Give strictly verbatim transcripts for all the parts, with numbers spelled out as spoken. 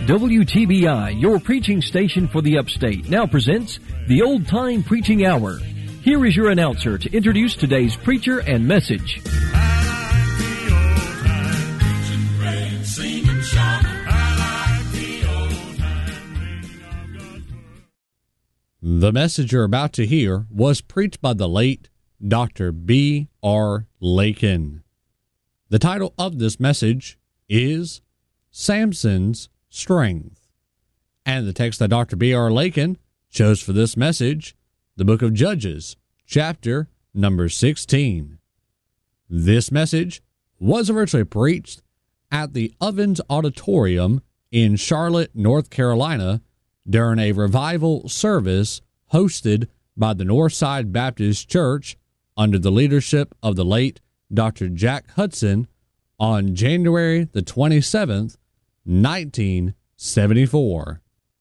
W T B I, your preaching station for the upstate, now presents the Old Time Preaching Hour. Here is your announcer to introduce today's preacher and message. The message you're about to hear was preached by the late Doctor B R Lakin. The title of this message is Samson's Strength. And the text that Doctor B R Lakin chose for this message, the book of Judges, chapter number sixteen. This message was originally preached at the Ovens Auditorium in Charlotte, North Carolina, during a revival service hosted by the Northside Baptist Church under the leadership of the late Doctor Jack Hudson on January the twenty-seventh, nineteen seventy-four.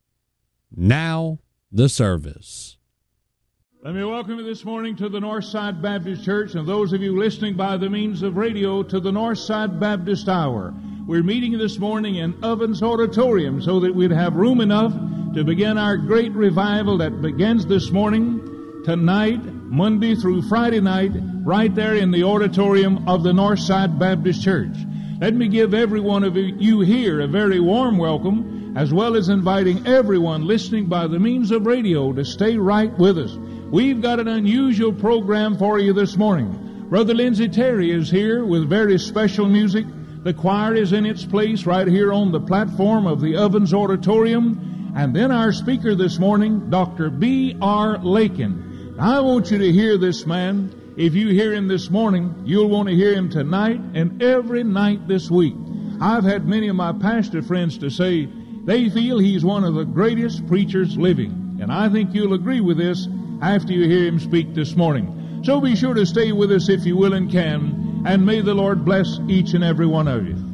Now, the service. Let me welcome you this morning to the Northside Baptist Church, and those of you listening by the means of radio to the Northside Baptist Hour. We're meeting this morning in Ovens Auditorium so that we'd have room enough to begin our great revival that begins this morning, tonight, Monday through Friday night, right there in the auditorium of the Northside Baptist Church. Let me give every one of you here a very warm welcome, as well as inviting everyone listening by the means of radio to stay right with us. We've got an unusual program for you this morning. Brother Lindsey Terry is here with very special music. The choir is in its place right here on the platform of the Ovens Auditorium. And then our speaker this morning, Doctor B R Lakin. I want you to hear this man. If you hear him this morning, you'll want to hear him tonight and every night this week. I've had many of my pastor friends to say they feel he's one of the greatest preachers living. And I think you'll agree with this after you hear him speak this morning. So be sure to stay with us if you will and can, and may the Lord bless each and every one of you.